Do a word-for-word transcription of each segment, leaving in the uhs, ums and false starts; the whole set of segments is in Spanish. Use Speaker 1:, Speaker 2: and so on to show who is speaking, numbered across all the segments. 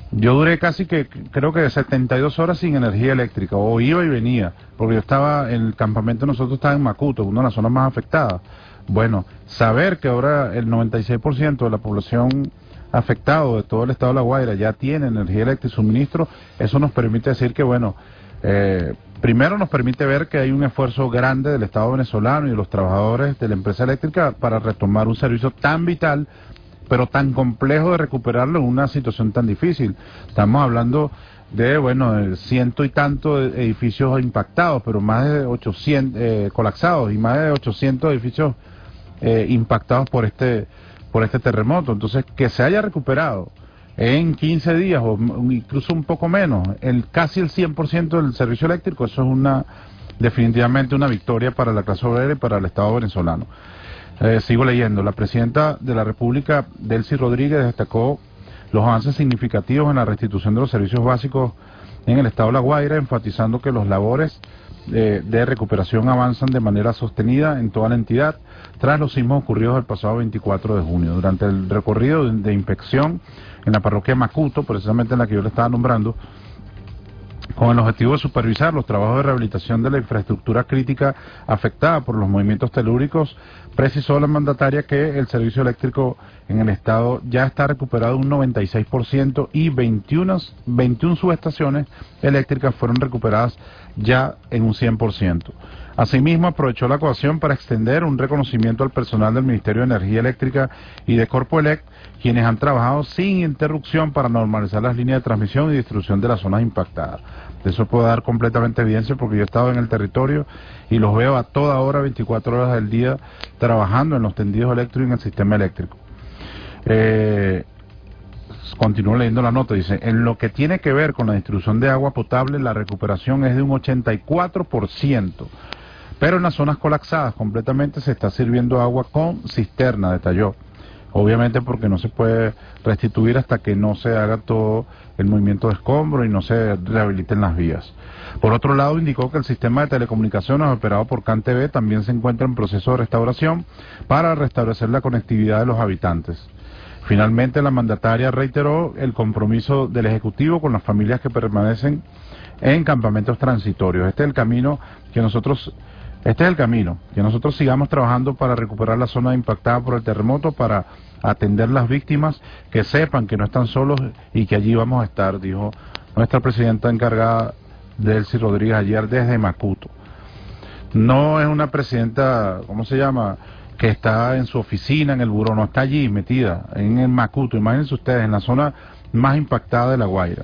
Speaker 1: Yo duré casi que, creo que setenta y dos horas sin energía eléctrica, o iba y venía, porque yo estaba en el campamento, nosotros estábamos en Macuto, una de las zonas más afectadas. Bueno, saber que ahora el noventa y seis por ciento de la población afectado de todo el estado de La Guaira ya tiene energía eléctrica y suministro, eso nos permite decir que, bueno, eh, primero nos permite ver que hay un esfuerzo grande del Estado venezolano y de los trabajadores de la empresa eléctrica para retomar un servicio tan vital, pero tan complejo de recuperarlo en una situación tan difícil. Estamos hablando de, bueno, de ciento y tanto de edificios impactados, pero más de ochocientos eh, colapsados y más de ochocientos edificios eh, impactados por este por este terremoto. Entonces, que se haya recuperado en quince días o incluso un poco menos, el casi el cien por ciento del servicio eléctrico, eso es una definitivamente una victoria para la clase obrera y para el Estado venezolano. Eh, sigo leyendo. La presidenta de la República, Delcy Rodríguez, destacó los avances significativos en la restitución de los servicios básicos en el estado de La Guaira, enfatizando que los labores eh, de recuperación avanzan de manera sostenida en toda la entidad tras los sismos ocurridos el pasado veinticuatro de junio. Durante el recorrido de, de inspección en la parroquia Macuto, precisamente en la que yo le estaba nombrando, con el objetivo de supervisar los trabajos de rehabilitación de la infraestructura crítica afectada por los movimientos telúricos, precisó la mandataria que el servicio eléctrico en el estado ya está recuperado un noventa y seis por ciento y veintiuna, veintiuna subestaciones eléctricas fueron recuperadas ya en un cien por ciento. Asimismo, aprovechó la ocasión para extender un reconocimiento al personal del Ministerio de Energía Eléctrica y de Corpoelec, quienes han trabajado sin interrupción para normalizar las líneas de transmisión y distribución de las zonas impactadas. De eso puedo dar completamente evidencia porque yo he estado en el territorio y los veo a toda hora, veinticuatro horas del día, trabajando en los tendidos eléctricos y en el sistema eléctrico. Eh, continúo leyendo la nota, dice, en lo que tiene que ver con la distribución de agua potable, la recuperación es de un ochenta y cuatro por ciento. Pero en las zonas colapsadas completamente se está sirviendo agua con cisterna, detalló. Obviamente porque no se puede restituir hasta que no se haga todo el movimiento de escombro y no se rehabiliten las vías. Por otro lado, indicó que el sistema de telecomunicaciones operado por CanTV también se encuentra en proceso de restauración para restablecer la conectividad de los habitantes. Finalmente, la mandataria reiteró el compromiso del Ejecutivo con las familias que permanecen en campamentos transitorios. Este es el camino que nosotros... Este es el camino, que nosotros sigamos trabajando para recuperar la zona impactada por el terremoto, para atender las víctimas, que sepan que no están solos y que allí vamos a estar, dijo nuestra presidenta encargada, Delcy Rodríguez, ayer desde Macuto. No es una presidenta, ¿cómo se llama?, que está en su oficina, en el buró, no, está allí metida, en el Macuto, imagínense ustedes, en la zona más impactada de La Guaira.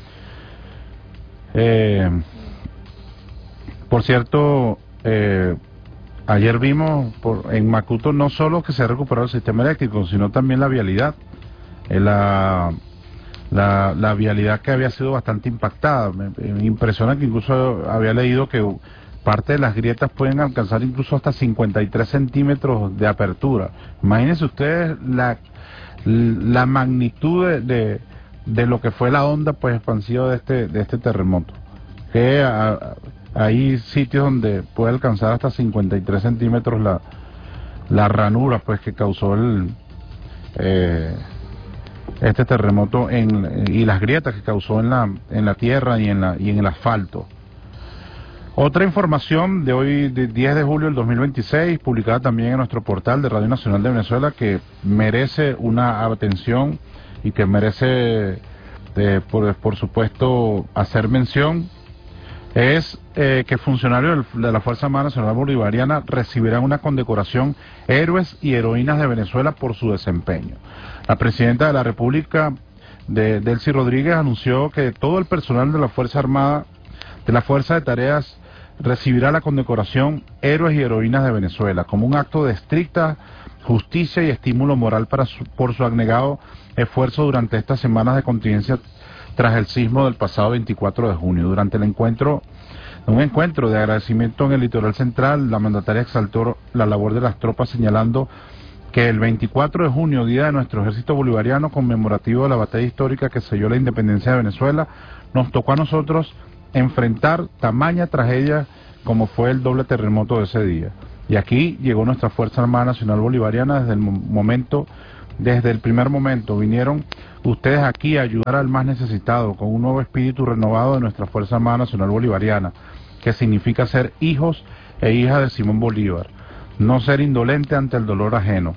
Speaker 1: Eh, por cierto... Eh, ayer vimos por, en Macuto no solo que se ha recuperado el sistema eléctrico, sino también la vialidad. Eh, la, la, la vialidad que había sido bastante impactada. Me, me impresiona que incluso había leído que parte de las grietas pueden alcanzar incluso hasta cincuenta y tres centímetros de apertura. Imagínense ustedes la, la magnitud de, de, de lo que fue la onda pues expansiva de este, de este terremoto. Que a, hay sitios donde puede alcanzar hasta cincuenta y tres centímetros la, la ranura pues que causó el eh, este terremoto en, y las grietas que causó en la en la tierra y en la y en el asfalto. Otra información de hoy, de diez de julio del dos mil veintiséis, publicada también en nuestro portal de Radio Nacional de Venezuela, que merece una atención y que merece eh, por, por supuesto hacer mención. Es eh, que funcionarios de la Fuerza Armada Nacional Bolivariana recibirán una condecoración Héroes y Heroínas de Venezuela por su desempeño. La presidenta de la República, de, Delcy Rodríguez, anunció que todo el personal de la Fuerza Armada, de la Fuerza de Tareas, recibirá la condecoración Héroes y Heroínas de Venezuela como un acto de estricta justicia y estímulo moral para su, por su abnegado esfuerzo durante estas semanas de contingencia tras el sismo del pasado veinticuatro de junio. Durante el encuentro, un encuentro de agradecimiento en el litoral central, la mandataria exaltó la labor de las tropas señalando que el veinticuatro de junio, día de nuestro ejército bolivariano, conmemorativo de la batalla histórica que selló la independencia de Venezuela, nos tocó a nosotros enfrentar tamaña tragedia como fue el doble terremoto de ese día. Y aquí llegó nuestra Fuerza Armada Nacional Bolivariana desde el momento desde el primer momento vinieron ustedes aquí a ayudar al más necesitado con un nuevo espíritu renovado de nuestra Fuerza Armada Nacional Bolivariana, que significa ser hijos e hijas de Simón Bolívar, no ser indolente ante el dolor ajeno.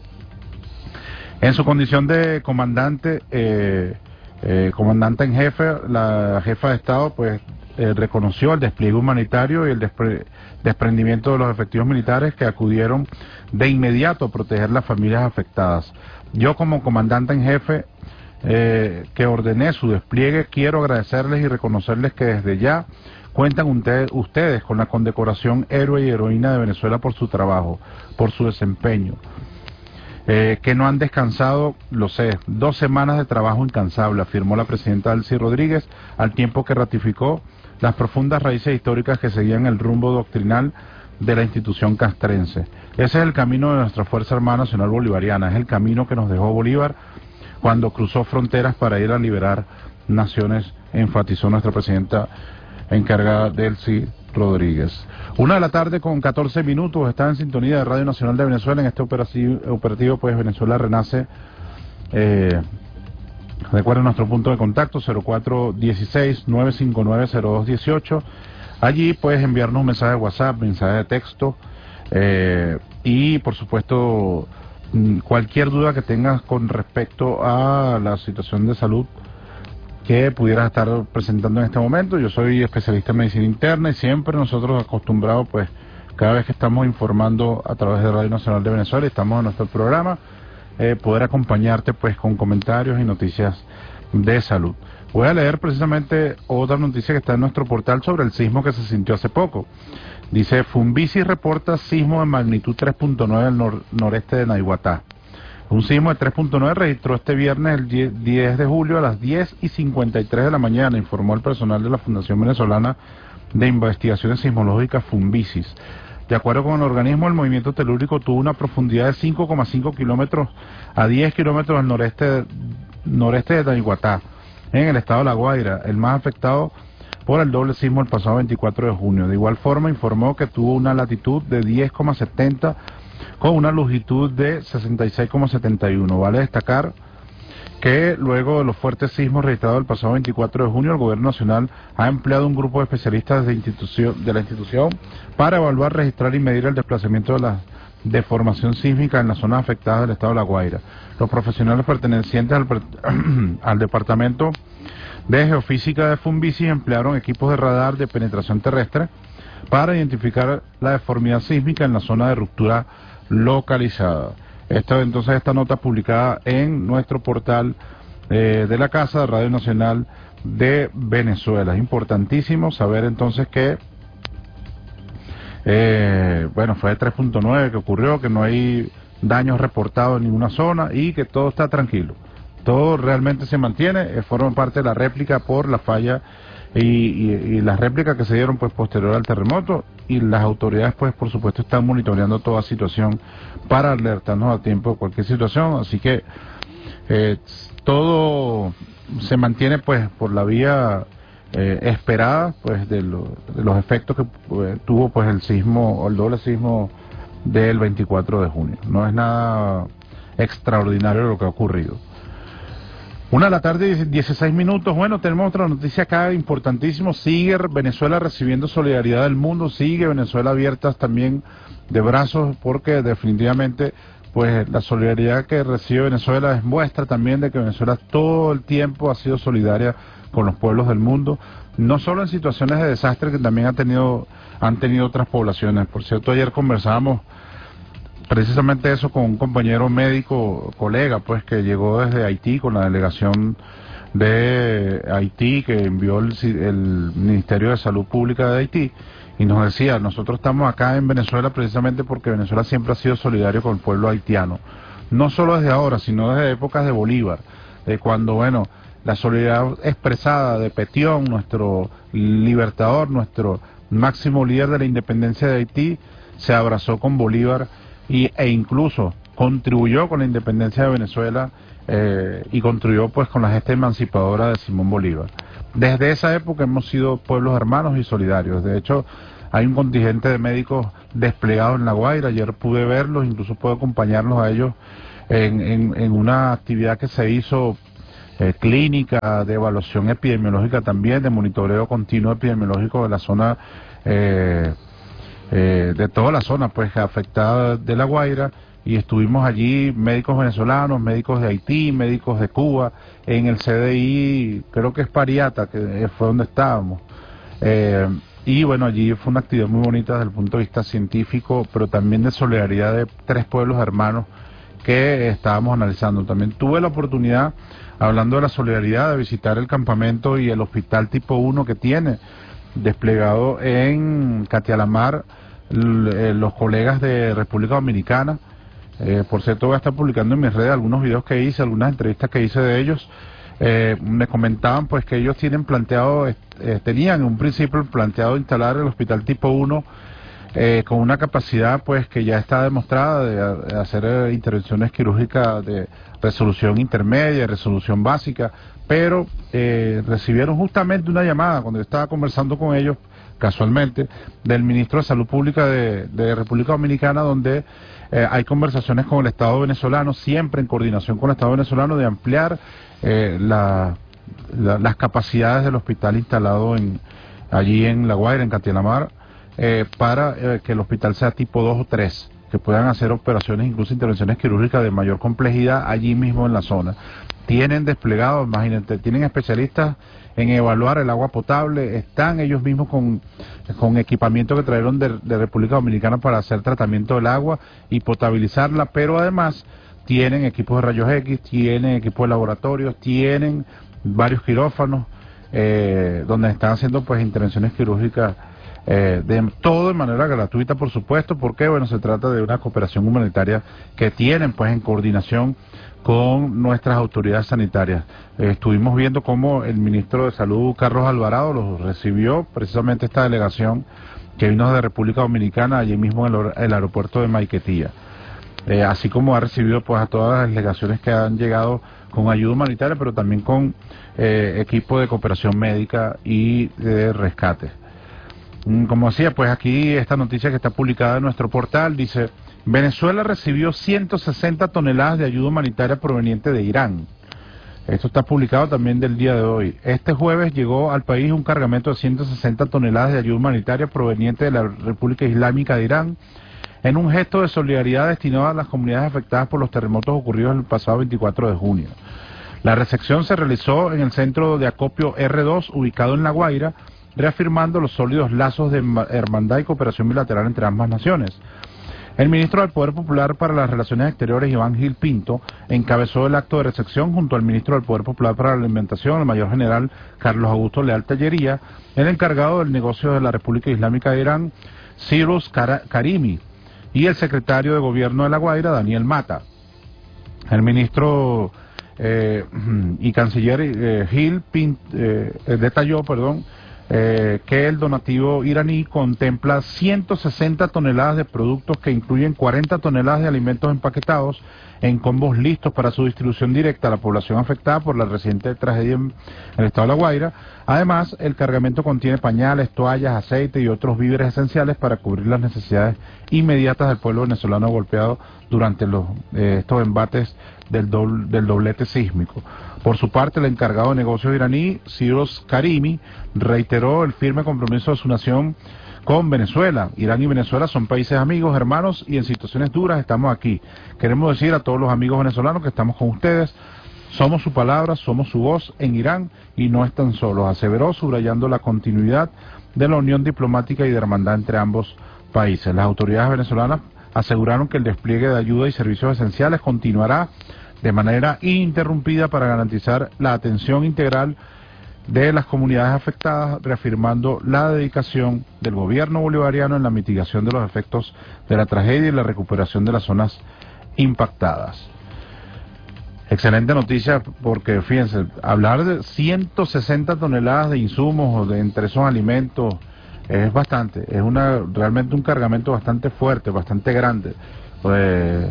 Speaker 1: En su condición de comandante, eh, eh, comandante en jefe, la jefa de Estado pues eh, reconoció el despliegue humanitario y el despre desprendimiento de los efectivos militares que acudieron de inmediato a proteger las familias afectadas. Yo como comandante en jefe eh, que ordené su despliegue, quiero agradecerles y reconocerles que desde ya cuentan ustedes, ustedes con la condecoración Héroe y Heroína de Venezuela por su trabajo, por su desempeño. Eh, que no han descansado, lo sé, dos semanas de trabajo incansable, afirmó la presidenta Delcy Rodríguez, al tiempo que ratificó las profundas raíces históricas que seguían el rumbo doctrinal de la institución castrense. Ese es el camino de nuestra Fuerza Armada Nacional Bolivariana, es el camino que nos dejó Bolívar cuando cruzó fronteras para ir a liberar naciones, enfatizó nuestra presidenta encargada Delcy Rodríguez. Una de la tarde con catorce minutos, está en sintonía de Radio Nacional de Venezuela en este operativo, operativo pues Venezuela Renace. Eh, recuerden nuestro punto de contacto cero cuatro uno seis, nueve cinco nueve, cero dos uno ocho. Allí puedes enviarnos un mensaje de WhatsApp, mensaje de texto eh, y por supuesto cualquier duda que tengas con respecto a la situación de salud que pudieras estar presentando en este momento. Yo soy especialista en medicina interna y siempre nosotros acostumbrados, pues, cada vez que estamos informando a través de Radio Nacional de Venezuela y estamos en nuestro programa, eh, poder acompañarte, pues, con comentarios y noticias de salud. Voy a leer precisamente otra noticia que está en nuestro portal sobre el sismo que se sintió hace poco. Dice, Fumbisi reporta sismo de magnitud tres punto nueve al nor noreste de Naiguatá. Un sismo de tres punto nueve registró este viernes el diez de julio a las diez y cincuenta y tres de la mañana, informó el personal de la Fundación Venezolana de Investigaciones Sismológicas Fumbisis. De acuerdo con el organismo, el movimiento telúrico tuvo una profundidad de cinco coma cinco kilómetros a diez kilómetros al noreste, noreste de Naiguatá, en el estado de La Guaira, el más afectado por el doble sismo el pasado veinticuatro de junio. De igual forma, informó que tuvo una latitud de diez coma setenta con una longitud de sesenta y seis coma setenta y uno. Vale destacar que luego de los fuertes sismos registrados el pasado veinticuatro de junio, el Gobierno Nacional ha empleado un grupo de especialistas de, institución, de la institución para evaluar, registrar y medir el desplazamiento de la deformación sísmica en las zonas afectadas del estado de La Guaira. Los profesionales pertenecientes al, al Departamento de Geofísica de Fumbisi emplearon equipos de radar de penetración terrestre para identificar la deformidad sísmica en la zona de ruptura localizada. Esta, entonces esta nota publicada en nuestro portal eh, de la Casa de Radio Nacional de Venezuela. Es importantísimo saber entonces que eh, bueno, fue de tres punto nueve que ocurrió, que no hay daños reportados en ninguna zona y que todo está tranquilo. Todo realmente se mantiene, eh, forma parte de la réplica por la falla y, y, y las réplicas que se dieron pues posterior al terremoto, y las autoridades pues por supuesto están monitoreando toda situación para alertarnos a tiempo de cualquier situación, así que eh, todo se mantiene pues por la vía eh, esperada pues de, lo, de los efectos que pues, tuvo pues el sismo o el doble sismo del veinticuatro de junio. No es nada extraordinario lo que ha ocurrido. Una de la tarde, dieciséis minutos. Bueno, tenemos otra noticia acá importantísimo. Sigue Venezuela recibiendo solidaridad del mundo, sigue Venezuela abierta también de brazos, porque definitivamente pues la solidaridad que recibe Venezuela es muestra también de que Venezuela todo el tiempo ha sido solidaria con los pueblos del mundo, no solo en situaciones de desastre que también ha tenido, han tenido otras poblaciones. Por cierto, ayer conversábamos precisamente eso con un compañero médico, colega, pues que llegó desde Haití con la delegación de Haití que envió el, el Ministerio de Salud Pública de Haití, y nos decía, nosotros estamos acá en Venezuela precisamente porque Venezuela siempre ha sido solidario con el pueblo haitiano, no solo desde ahora, sino desde épocas de Bolívar, de cuando, bueno, la solidaridad expresada de Petión, nuestro libertador, nuestro máximo líder de la independencia de Haití, se abrazó con Bolívar y, e incluso contribuyó con la independencia de Venezuela eh, y contribuyó pues con la gesta emancipadora de Simón Bolívar. Desde esa época hemos sido pueblos hermanos y solidarios. De hecho, hay un contingente de médicos desplegados en La Guaira. Ayer pude verlos, incluso puedo acompañarlos a ellos en, en, en una actividad que se hizo eh, clínica, de evaluación epidemiológica también, de monitoreo continuo epidemiológico de la zona, eh, eh, de toda la zona pues afectada de La Guaira, y estuvimos allí médicos venezolanos, médicos de Haití, médicos de Cuba, en el C D I, creo que es Pariata, que fue donde estábamos. Eh, y bueno, allí fue una actividad muy bonita desde el punto de vista científico, pero también de solidaridad de tres pueblos hermanos que estábamos analizando. También tuve la oportunidad, hablando de la solidaridad, de visitar el campamento y el hospital tipo uno que tiene desplegado en Catialamar los colegas de República Dominicana. Eh, por cierto, voy a estar publicando en mis redes algunos videos que hice, algunas entrevistas que hice de ellos. Eh, me comentaban pues que ellos tienen planteado, eh, tenían en un principio planteado instalar el hospital tipo uno eh, con una capacidad pues que ya está demostrada de, de hacer eh, intervenciones quirúrgicas de resolución intermedia, resolución básica, pero eh, recibieron justamente una llamada cuando yo estaba conversando con ellos, casualmente, del ministro de Salud Pública de, de República Dominicana, donde eh, hay conversaciones con el Estado venezolano, siempre en coordinación con el Estado venezolano, de ampliar eh, la, la, las capacidades del hospital instalado en allí en La Guaira, en Catialamar, eh, para eh, que el hospital sea tipo dos o tres, que puedan hacer operaciones, incluso intervenciones quirúrgicas de mayor complejidad allí mismo en la zona. Tienen desplegado, imagínate, tienen especialistas en evaluar el agua potable, están ellos mismos con, con equipamiento que trajeron de, de República Dominicana para hacer tratamiento del agua y potabilizarla, pero además tienen equipos de rayos X, tienen equipos de laboratorios, tienen varios quirófanos, eh, donde están haciendo pues intervenciones quirúrgicas, eh, de todo de manera gratuita, por supuesto, porque bueno, se trata de una cooperación humanitaria que tienen pues en coordinación con nuestras autoridades sanitarias. Eh, estuvimos viendo cómo el ministro de Salud, Carlos Alvarado, los recibió precisamente esta delegación que vino de República Dominicana, allí mismo en el, el aeropuerto de Maiquetía. Eh, así como ha recibido pues a todas las delegaciones que han llegado con ayuda humanitaria, pero también con eh, equipo de cooperación médica y de rescate. Mm, como decía, pues aquí esta noticia que está publicada en nuestro portal dice: Venezuela recibió ciento sesenta toneladas de ayuda humanitaria proveniente de Irán. Esto está publicado también del día de hoy. Este jueves llegó al país un cargamento de ciento sesenta toneladas de ayuda humanitaria proveniente de la República Islámica de Irán, en un gesto de solidaridad destinado a las comunidades afectadas por los terremotos ocurridos el pasado veinticuatro de junio. La recepción se realizó en el centro de acopio R dos, ubicado en La Guaira, reafirmando los sólidos lazos de hermandad y cooperación bilateral entre ambas naciones. El ministro del Poder Popular para las Relaciones Exteriores, Iván Gil Pinto, encabezó el acto de recepción junto al ministro del Poder Popular para la Alimentación, el mayor general Carlos Augusto Leal Tellería, el encargado del negocio de la República Islámica de Irán, Cyrus Karimi, y el secretario de Gobierno de La Guaira, Daniel Mata. El ministro eh, y canciller eh, Gil Pinto eh, detalló, perdón, Eh, que el donativo iraní contempla ciento sesenta toneladas de productos que incluyen cuarenta toneladas de alimentos empaquetados en combos listos para su distribución directa a la población afectada por la reciente tragedia en el estado de La Guaira. Además, el cargamento contiene pañales, toallas, aceite y otros víveres esenciales para cubrir las necesidades inmediatas del pueblo venezolano golpeado durante los, eh, estos embates del, doble, del doblete sísmico. Por su parte, el encargado de negocios iraní, Cyrus Karimi, reiteró el firme compromiso de su nación con Venezuela. Irán y Venezuela son países amigos, hermanos, y en situaciones duras estamos aquí. Queremos decir a todos los amigos venezolanos que estamos con ustedes. Somos su palabra, somos su voz en Irán y no están solos, aseveró, subrayando la continuidad de la unión diplomática y de hermandad entre ambos países. Las autoridades venezolanas aseguraron que el despliegue de ayuda y servicios esenciales continuará de manera ininterrumpida para garantizar la atención integral de las comunidades afectadas, reafirmando la dedicación del gobierno bolivariano en la mitigación de los efectos de la tragedia y la recuperación de las zonas impactadas. Excelente noticia, porque fíjense, hablar de ciento sesenta toneladas de insumos de entre esos alimentos es bastante, es una realmente un cargamento bastante fuerte, bastante grande. Pues,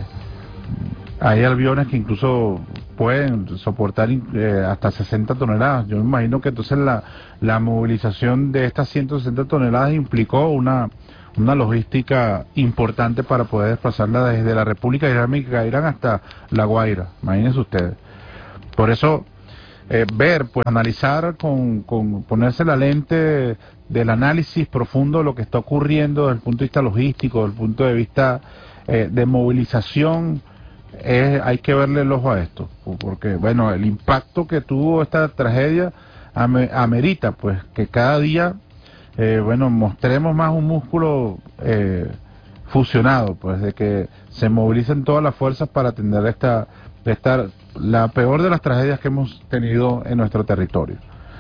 Speaker 1: hay aviones que incluso pueden soportar eh, hasta sesenta toneladas. Yo me imagino que entonces la, la movilización de estas ciento sesenta toneladas implicó una, una logística importante para poder desplazarla desde la República Islámica de Irán hasta La Guaira, imagínense ustedes. Por eso, eh, ver, pues analizar con, con ponerse la lente del análisis profundo de lo que está ocurriendo desde el punto de vista logístico, desde el punto de vista eh, de movilización, eh, hay que verle el ojo a esto, porque bueno, el impacto que tuvo esta tragedia amerita pues que cada día eh, bueno, mostremos más un músculo eh, fusionado, pues de que se movilicen todas las fuerzas para atender esta, esta la peor de las tragedias que hemos tenido en nuestro territorio.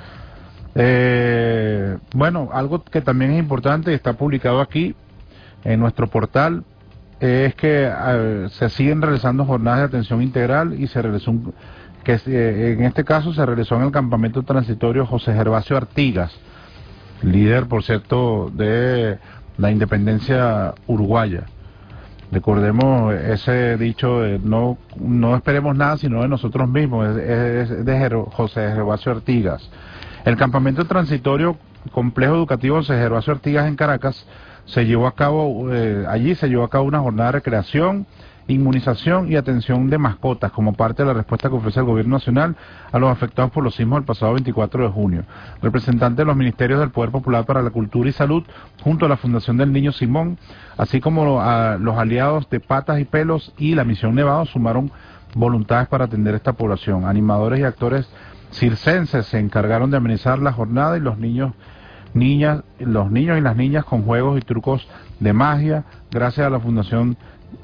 Speaker 1: Eh, bueno, algo que también es importante y está publicado aquí en nuestro portal es que eh, se siguen realizando jornadas de atención integral y se realizó un, que eh, en este caso se realizó en el campamento transitorio José Gervasio Artigas, líder, por cierto, de la independencia uruguaya. Recordemos ese dicho de no, no esperemos nada sino de nosotros mismos, es, es de Ger José Gervasio Artigas. El campamento transitorio complejo educativo José Gervasio Artigas en Caracas se llevó a cabo, eh, allí se llevó a cabo una jornada de recreación, inmunización y atención de mascotas como parte de la respuesta que ofrece el gobierno nacional a los afectados por los sismos del pasado veinticuatro de junio. Representantes de los ministerios del Poder Popular para la Cultura y Salud, junto a la Fundación del Niño Simón, así como a los aliados de Patas y Pelos y la Misión Nevado, sumaron voluntades para atender a esta población. Animadores y actores circenses se encargaron de amenizar la jornada y los niños niñas los niños y las niñas con juegos y trucos de magia gracias a la Fundación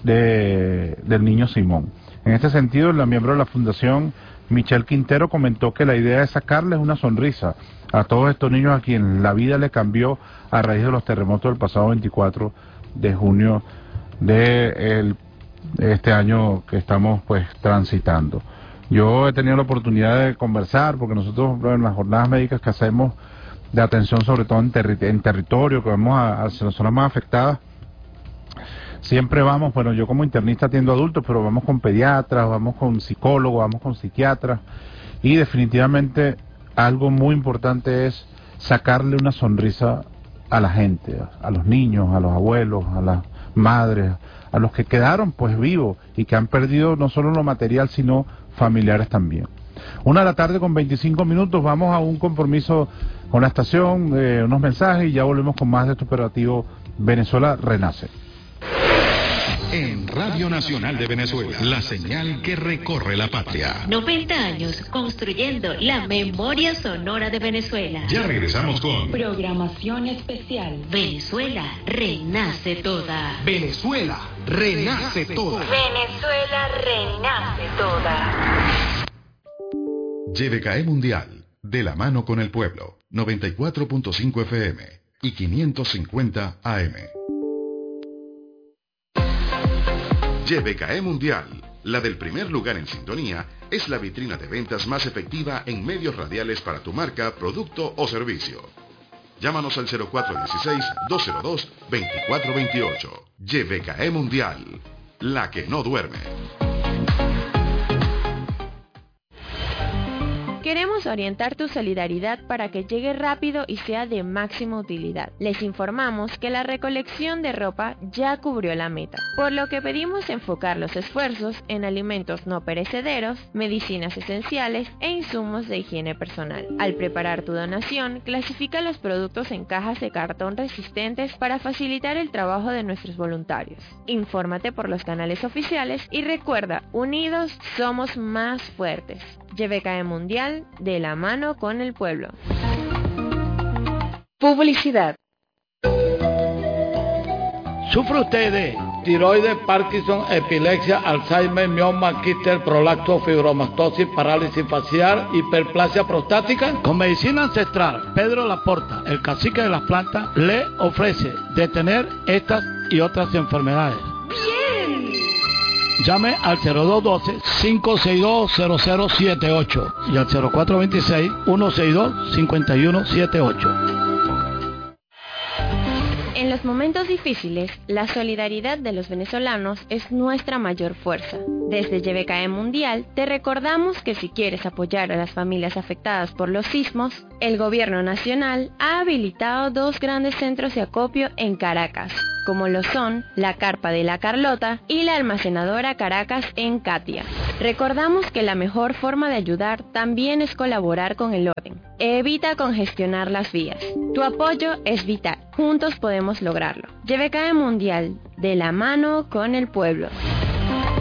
Speaker 1: de, del Niño Simón. En este sentido, la miembro de la Fundación, Michelle Quintero, comentó que la idea es sacarles una sonrisa a todos estos niños a quienes la vida le cambió a raíz de los terremotos del pasado veinticuatro de junio de, el, de este año que estamos pues transitando. Yo he tenido la oportunidad de conversar, porque nosotros en las jornadas médicas que hacemos de atención, sobre todo en, terri en territorio, que vamos a, a las zonas más afectadas, siempre vamos, bueno, yo como internista atiendo adultos, pero vamos con pediatras, vamos con psicólogos, vamos con psiquiatras, y definitivamente algo muy importante es sacarle una sonrisa a la gente, a los niños, a los abuelos, a las madres, a los que quedaron pues vivos y que han perdido no solo lo material, sino familiares también. Una de la tarde con veinticinco minutos, vamos a un compromiso con la estación, eh, unos mensajes y ya volvemos con más de este operativo Venezuela Renace.
Speaker 2: En Radio Nacional de Venezuela, la señal que recorre la patria.
Speaker 3: noventa años construyendo la memoria sonora de Venezuela.
Speaker 2: Ya regresamos con
Speaker 3: programación especial. Venezuela renace toda.
Speaker 2: Venezuela renace toda.
Speaker 3: Venezuela renace toda.
Speaker 2: Y V K E Mundial, de la mano con el pueblo. noventa y cuatro punto cinco F M y quinientos cincuenta A M. Y V K E Mundial, la del primer lugar en sintonía, es la vitrina de ventas más efectiva en medios radiales para tu marca, producto o servicio. Llámanos al cero cuatro uno seis, dos cero dos, dos cuatro dos ocho. Y V K E Mundial, la que no duerme.
Speaker 4: Queremos orientar tu solidaridad para que llegue rápido y sea de máxima utilidad. Les informamos que la recolección de ropa ya cubrió la meta, por lo que pedimos enfocar los esfuerzos en alimentos no perecederos, medicinas esenciales e insumos de higiene personal. Al preparar tu donación, clasifica los productos en cajas de cartón resistentes para facilitar el trabajo de nuestros voluntarios. Infórmate por los canales oficiales y recuerda, unidos somos más fuertes. Y V K E Mundial, de la mano con el pueblo.
Speaker 5: Publicidad.
Speaker 6: ¿Sufre usted de tiroides, Parkinson, epilepsia, Alzheimer, mioma, quiste, prolacto, fibromastosis, parálisis facial, hiperplasia prostática? Con medicina ancestral, Pedro Laporta, el cacique de las plantas, le ofrece detener estas y otras enfermedades.
Speaker 5: ¡Bien!
Speaker 6: Llame al cero dos uno dos, cinco seis dos, cero cero siete ocho y al cero cuatro dos seis, uno seis dos, cinco uno siete ocho.
Speaker 4: En los momentos difíciles, la solidaridad de los venezolanos es nuestra mayor fuerza. Desde Y B K E Mundial, te recordamos que si quieres apoyar a las familias afectadas por los sismos, el Gobierno Nacional ha habilitado dos grandes centros de acopio en Caracas, como lo son la Carpa de la Carlota y la Almacenadora Caracas en Catia. Recordamos que la mejor forma de ayudar también es colaborar con el orden. Evita congestionar las vías. Tu apoyo es vital. Juntos podemos lograrlo. Y B K E Mundial, de la mano con el pueblo.